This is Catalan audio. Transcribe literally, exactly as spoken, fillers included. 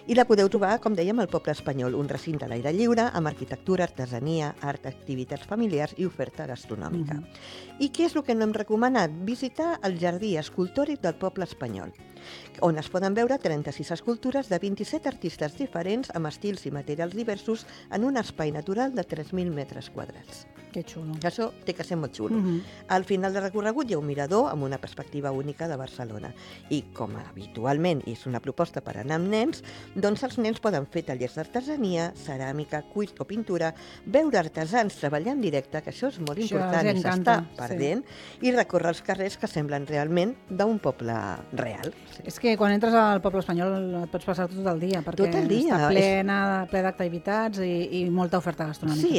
I la podeu trobar, com dèiem, al Poble Espanyol, un recinte a l'aire lliure, amb arquitectura, artesania, art, activitats familiars i oferta gastronòmica. Mm-hmm. I què és el que no hem recomanat? Visitar el Jardí Escultòric del Poble Espanyol, on es poden veure trenta-sis escultures de vint-i-set artistes diferents amb estils i materials diversos en un espai natural de tres mil metres quadrats. Que xulo. Això té que ser molt xulo. Mhm. Al final del recorregut hi ha un mirador amb una perspectiva única de Barcelona. I com habitualment és una proposta per anar amb nens, doncs els nens poden fer tallers d'artesania, ceràmica, cuir o pintura, veure artesans treballar en directe, que això és molt Això important els i s'està encanta, perdent, i recórrer els carrers que semblen realment d'un poble real. És que quan entres al Poble Espanyol et pots passar tot el dia, perquè Tot el dia. està plena, ple d'activitats i, i molta oferta gastronòmica. Sí,